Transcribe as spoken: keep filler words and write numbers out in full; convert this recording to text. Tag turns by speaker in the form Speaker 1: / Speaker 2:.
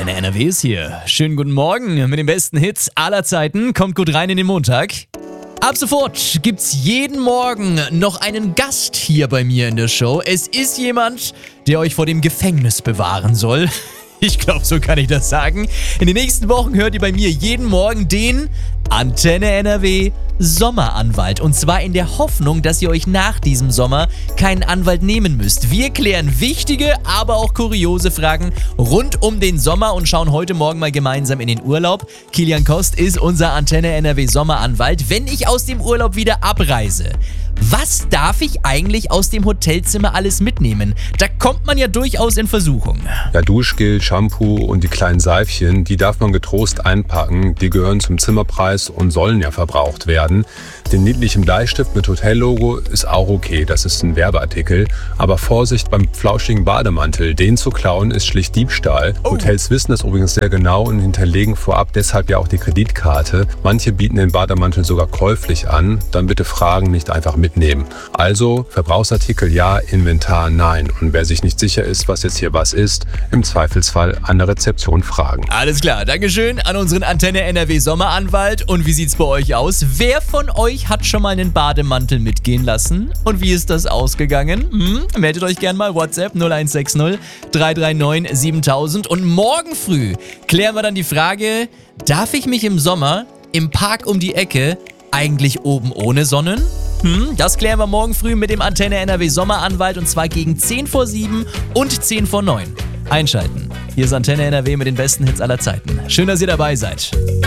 Speaker 1: Antenne N R W ist hier. Schönen guten Morgen mit den besten Hits aller Zeiten. Kommt gut rein in den Montag. Ab sofort gibt's jeden Morgen noch einen Gast hier bei mir in der Show. Es ist jemand, der euch vor dem Gefängnis bewahren soll. Ich glaube, so kann ich das sagen. In den nächsten Wochen hört ihr bei mir jeden Morgen den Antenne N R W Sommeranwalt. Und zwar in der Hoffnung, dass ihr euch nach diesem Sommer keinen Anwalt nehmen müsst. Wir klären wichtige, aber auch kuriose Fragen rund um den Sommer und schauen heute Morgen mal gemeinsam in den Urlaub. Kilian Kost ist unser Antenne N R W Sommeranwalt. Wenn ich aus dem Urlaub wieder abreise, was darf ich eigentlich aus dem Hotelzimmer alles mitnehmen? Da kommt man ja durchaus in Versuchung.
Speaker 2: Ja, Duschgel, Shampoo und die kleinen Seifchen, die darf man getrost einpacken. Die gehören zum Zimmerpreis und sollen ja verbraucht werden. Den niedlichen Bleistift mit Hotellogo ist auch okay, das ist ein Werbeartikel. Aber Vorsicht beim flauschigen Bademantel, den zu klauen ist schlicht Diebstahl. Oh. Hotels wissen das übrigens sehr genau und hinterlegen vorab deshalb ja auch die Kreditkarte. Manche bieten den Bademantel sogar käuflich an, dann bitte Fragen nicht einfach mitnehmen. Also Verbrauchsartikel ja, Inventar nein. Und wer sich nicht sicher ist, was jetzt hier was ist, im Zweifelsfall an der Rezeption fragen.
Speaker 1: Alles klar, Dankeschön an unseren Antenne N R W Sommeranwalt. Und wie sieht's bei euch aus? Wer von euch hat schon mal einen Bademantel mitgehen lassen? Und wie ist das ausgegangen? Hm? Meldet euch gerne mal WhatsApp null eins sechs null drei drei neun siebentausend. Und morgen früh klären wir dann die Frage, darf ich mich im Sommer im Park um die Ecke eigentlich oben ohne sonnen? Hm, das klären wir morgen früh mit dem Antenne N R W Sommeranwalt und zwar gegen zehn vor sieben und zehn vor neun. Einschalten. Hier ist Antenne N R W mit den besten Hits aller Zeiten. Schön, dass ihr dabei seid.